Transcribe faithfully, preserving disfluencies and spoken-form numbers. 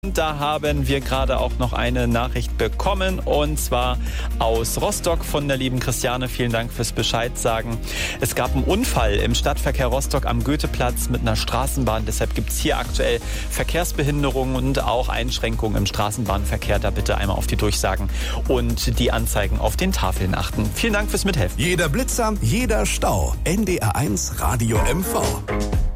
Und da haben wir gerade auch noch eine Nachricht bekommen, und zwar aus Rostock von der lieben Christiane. Vielen Dank fürs Bescheid sagen. Es gab einen Unfall im Stadtverkehr Rostock am Goetheplatz mit einer Straßenbahn. Deshalb gibt es hier aktuell Verkehrsbehinderungen und auch Einschränkungen im Straßenbahnverkehr. Da bitte einmal auf die Durchsagen und die Anzeigen auf den Tafeln achten. Vielen Dank fürs Mithelfen. Jeder Blitzer, jeder Stau. N D R eins Radio M V.